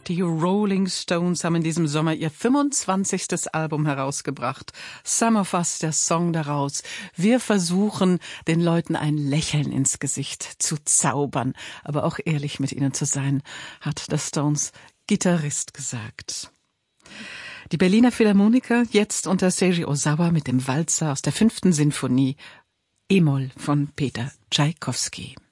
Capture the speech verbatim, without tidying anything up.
Die Rolling Stones haben in diesem Sommer ihr fünfundzwanzigstes Album herausgebracht. Some of Us, der Song daraus. Wir versuchen, den Leuten ein Lächeln ins Gesicht zu zaubern, aber auch ehrlich mit ihnen zu sein, hat der Stones Gitarrist gesagt. Die Berliner Philharmoniker jetzt unter Seiji Ozawa mit dem Walzer aus der fünften Sinfonie E-Moll von Peter Tschaikowski.